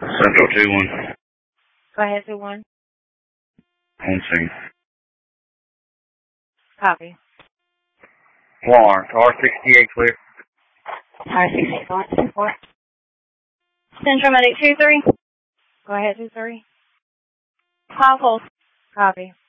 Central 2-1. Go ahead, 2-1. On scene. Copy. Florence, R68 clear. R68, Florence, 2-4. Central Medic 2-3. Go ahead, 2-3. Call hold. Copy.